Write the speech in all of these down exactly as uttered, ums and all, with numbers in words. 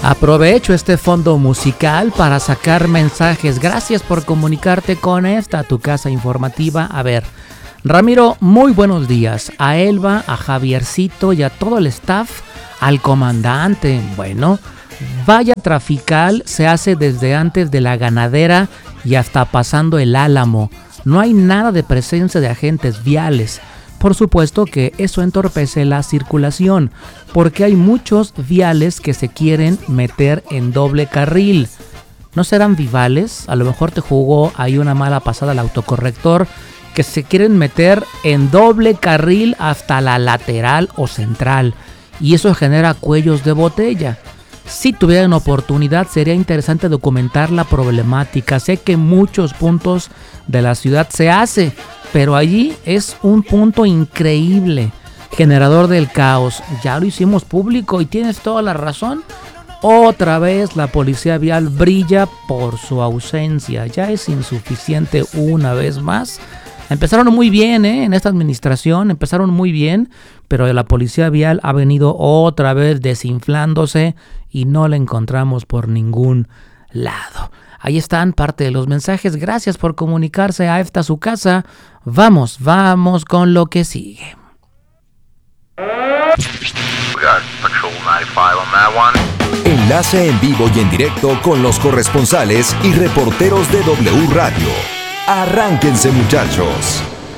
Aprovecho este fondo musical para sacar mensajes. Gracias por comunicarte con esta tu casa informativa. A ver, Ramiro, muy buenos días. A Elba, a Javiercito y a todo el staff, al comandante. Bueno, vaya trafical se hace desde antes de la ganadera y hasta pasando el Álamo. No hay nada de presencia de agentes viales. Por supuesto que eso entorpece la circulación, porque hay muchos viales que se quieren meter en doble carril. ¿No serán vivales? A lo mejor te jugó ahí una mala pasada el autocorrector, que se quieren meter en doble carril hasta la lateral o central, y eso genera cuellos de botella. Si tuvieran oportunidad, sería interesante documentar la problemática. Sé que en muchos puntos de la ciudad se hace, pero allí es un punto increíble, generador del caos. Ya lo hicimos público y tienes toda la razón. Otra vez la policía vial brilla por su ausencia. Ya es insuficiente una vez más. Empezaron muy bien, ¿eh? En esta administración empezaron muy bien, pero la policía vial ha venido otra vez desinflándose y no la encontramos por ningún lado. Ahí están parte de los mensajes. Gracias por comunicarse a esta su casa. Vamos, vamos con lo que sigue. Enlace en vivo y en directo con los corresponsales y reporteros de W Radio. Arránquense, muchachos.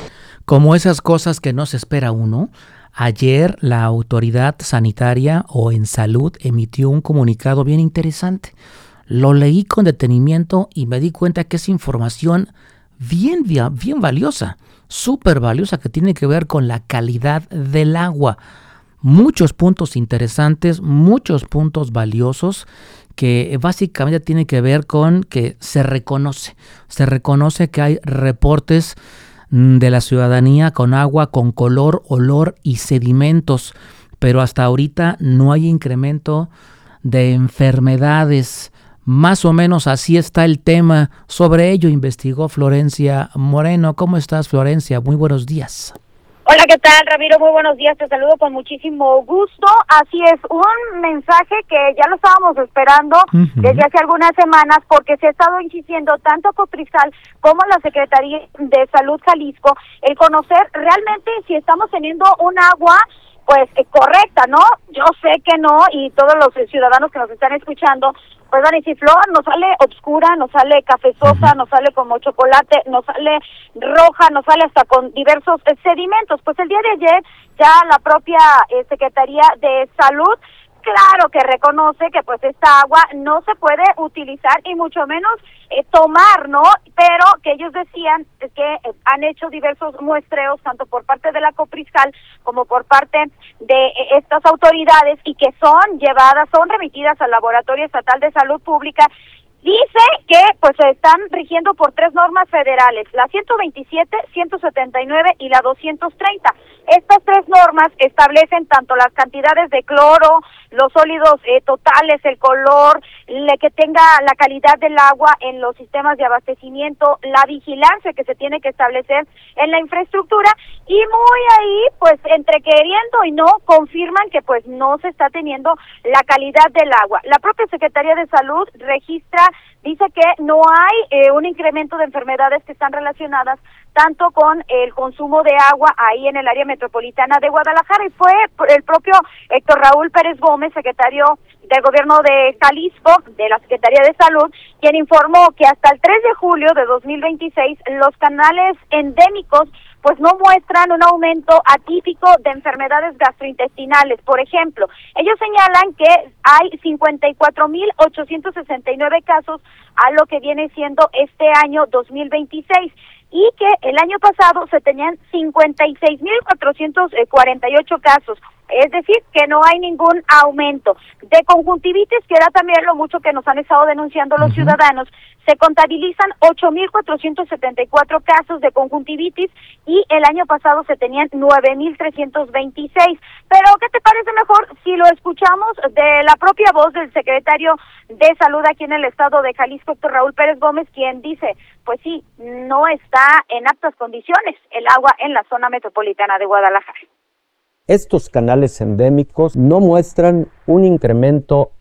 Como esas cosas que no se espera uno, ayer la autoridad sanitaria o en salud emitió un comunicado bien interesante. Lo leí con detenimiento y me di cuenta que es información bien, bien valiosa, súper valiosa, que tiene que ver con la calidad del agua. Muchos puntos interesantes, muchos puntos valiosos que básicamente tiene que ver con que se reconoce, se reconoce que hay reportes de la ciudadanía con agua, con color, olor y sedimentos, pero hasta ahorita no hay incremento de enfermedades. Más o menos así está el tema. Sobre ello investigó Florencia Moreno. ¿Cómo estás, Florencia? Muy buenos días. Hola, ¿qué tal, Ramiro? Muy buenos días, te saludo con muchísimo gusto. Así es, un mensaje que ya lo estábamos esperando uh-huh. desde hace algunas semanas, porque se ha estado insistiendo tanto Coprisal como la Secretaría de Salud Jalisco el conocer realmente si estamos teniendo un agua pues eh, correcta, ¿no? Yo sé que no, y todos los eh, ciudadanos que nos están escuchando pues van a decir, Flor, nos sale obscura, nos sale cafezosa, nos sale como chocolate, nos sale roja, nos sale hasta con diversos eh, sedimentos. Pues el día de ayer ya la propia eh, Secretaría de Salud, claro que reconoce que pues esta agua no se puede utilizar y mucho menos eh, tomar, ¿no? Pero que ellos decían que eh, han hecho diversos muestreos, tanto por parte de la Copriscal como por parte de eh, estas autoridades, y que son llevadas, son remitidas al Laboratorio Estatal de Salud Pública. Dice que pues se están rigiendo por tres normas federales, la ciento veintisiete, ciento setenta y nueve y la doscientos treinta. Estas tres normas establecen tanto las cantidades de cloro, los sólidos eh, totales, el color, le, que tenga la calidad del agua en los sistemas de abastecimiento, la vigilancia que se tiene que establecer en la infraestructura, y muy ahí, pues entre queriendo y no, confirman que pues no se está teniendo la calidad del agua. La propia Secretaría de Salud registra, dice que no hay eh, un incremento de enfermedades que están relacionadas tanto con el consumo de agua ahí en el área metropolitana de Guadalajara, y fue el propio Héctor Raúl Pérez Gómez, secretario del gobierno de Jalisco, de la Secretaría de Salud, quien informó que hasta el tres de julio de dos mil veintiséis los canales endémicos pues no muestran un aumento atípico de enfermedades gastrointestinales. Por ejemplo, ellos señalan que hay cincuenta y cuatro mil ochocientos sesenta y nueve casos a lo que viene siendo este año dos mil veintiséis, y que el año pasado se tenían cincuenta y seis mil cuatrocientos cuarenta y ocho casos. Es decir, que no hay ningún aumento. De conjuntivitis, que era también lo mucho que nos han estado denunciando los uh-huh. ciudadanos, se contabilizan ocho mil cuatrocientos setenta y cuatro casos de conjuntivitis, y el año pasado se tenían nueve mil trescientos veintiséis. Pero, ¿qué te parece mejor si lo escuchamos de la propia voz del secretario de Salud aquí en el estado de Jalisco, Héctor Raúl Pérez Gómez, quien dice, pues sí, no está en aptas condiciones el agua en la zona metropolitana de Guadalajara? Estos canales endémicos no muestran un incremento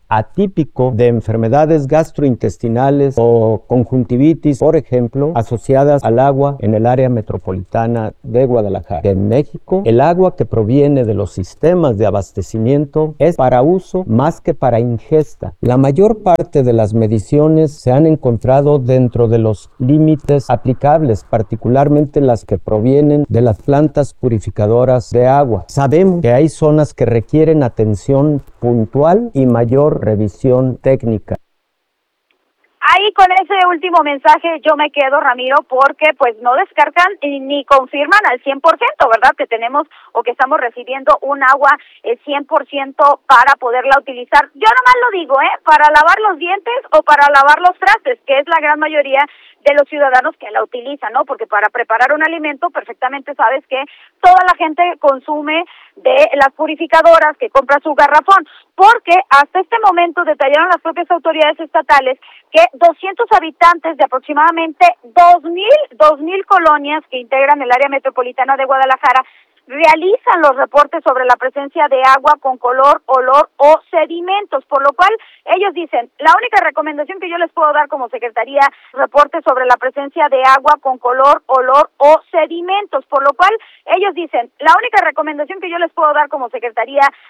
atípico de enfermedades gastrointestinales o conjuntivitis, por ejemplo, asociadas al agua en el área metropolitana de Guadalajara. En México, el agua que proviene de los sistemas de abastecimiento es para uso más que para ingesta. La mayor parte de las mediciones se han encontrado dentro de los límites aplicables, particularmente las que provienen de las plantas purificadoras de agua. Sabemos que hay zonas que requieren atención puntual y mayor revisión técnica. Ahí con ese último mensaje yo me quedo, Ramiro, porque pues no descartan ni confirman al cien por ciento, ¿verdad? Que tenemos o que estamos recibiendo un agua el cien por ciento para poderla utilizar. Yo nomás lo digo, ¿eh? Para lavar los dientes o para lavar los trastes, que es la gran mayoría de los ciudadanos que la utilizan, ¿no? Porque para preparar un alimento perfectamente sabes que toda la gente consume de las purificadoras, que compra su garrafón, porque hasta este momento detallaron las propias autoridades estatales que doscientos habitantes de aproximadamente dos mil colonias que integran el área metropolitana de Guadalajara realizan los reportes sobre la presencia de agua con color, olor o sedimentos, por lo cual ellos dicen, la única recomendación que yo les puedo dar como Secretaría, reportes sobre la presencia de agua con color, olor o sedimentos, por lo cual ellos dicen, la única recomendación que yo les puedo dar como Secretaría